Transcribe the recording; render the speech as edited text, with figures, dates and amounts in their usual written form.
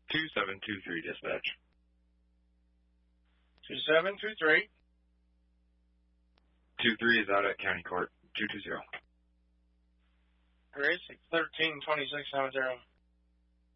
2723 dispatch. 2723. 23 is out at County Court. 220. Great. 132670.